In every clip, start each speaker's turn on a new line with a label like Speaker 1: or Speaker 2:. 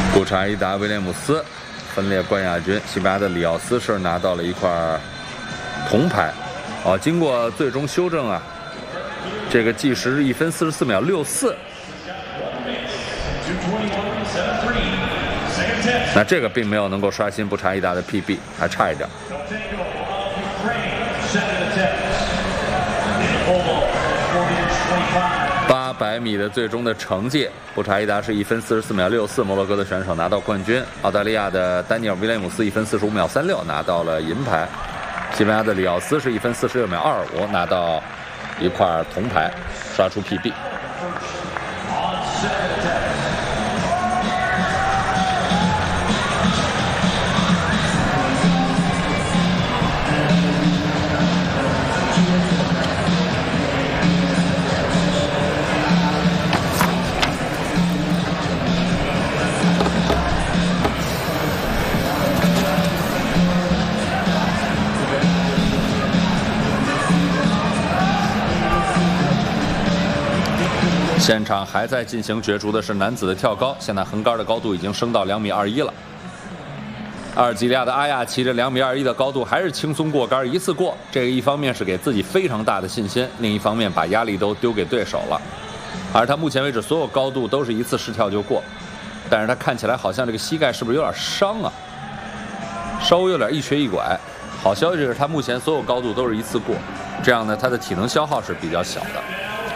Speaker 1: 布查伊达·威廉姆斯分列冠亚军，西班牙的里奥斯是拿到了一块铜牌。经过最终修正啊，这个计时1分44秒64。那这个并没有能够刷新布查伊达的 PB， 还差一点。800米的最终的成绩，布查伊达是1分44秒64，摩洛哥的选手拿到冠军。澳大利亚的丹尼尔·威廉姆斯1分45秒36拿到了银牌。西班牙的里奥斯是1分46秒25拿到一块铜牌，刷出 PB。现场还在进行角逐的是男子的跳高，现在横杆的高度已经升到2.21米了。阿尔及利亚的阿亚骑着2.21米的高度还是轻松过杆，一次过。这个一方面是给自己非常大的信心，另一方面把压力都丢给对手了。而他目前为止所有高度都是一次试跳就过，但是他看起来好像这个膝盖是不是有点伤啊？稍微有点一瘸一拐。好消息是他目前所有高度都是一次过，这样呢他的体能消耗是比较小的。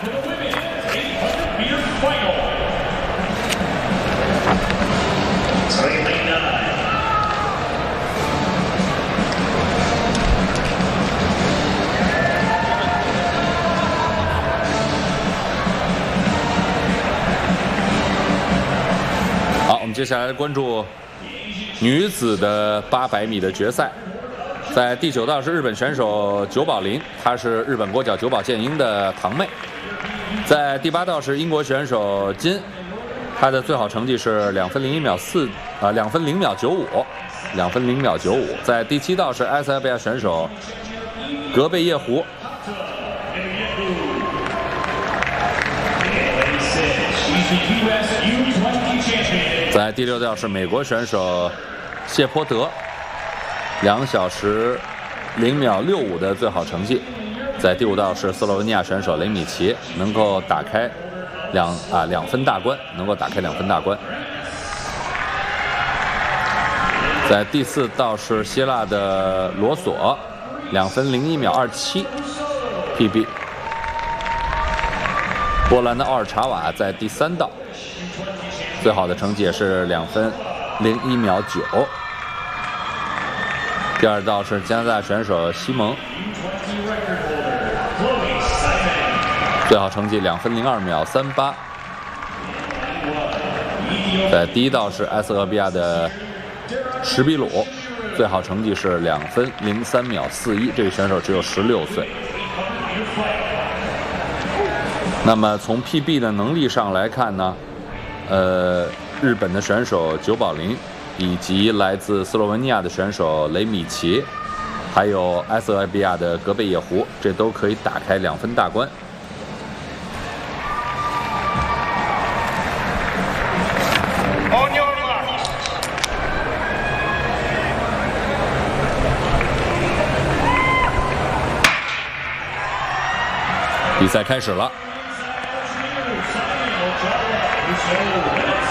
Speaker 1: 好，我们接下来关注女子的800米的决赛。在第9道是日本选手久保琳，她是日本国脚久保建英的堂妹。在第8道是英国选手金，她的最好成绩是2分01秒2分0秒95，2分0秒95。在第7道是埃塞俄比亚选手格贝叶胡。在第6道是美国选手谢泼德，2小时0秒65的最好成绩。在第5道是斯洛文尼亚选手雷米奇，能够打开2分大关，能够打开2分大关。在第4道是希腊的罗索，2分01秒27 PB。波兰的奥尔查瓦在第3道，最好的成绩也是2分01秒9。第2道是加拿大选手西蒙，最好成绩2分02秒38。在第1道是埃塞俄比亚的什比鲁，最好成绩是2分03秒41，这个选手只有16岁。那么从 PB 的能力上来看呢，日本的选手久保琳，以及来自斯洛文尼亚的选手雷米奇，还有埃塞俄比亚的格贝叶胡，这都可以打开2分大关。比赛开始了。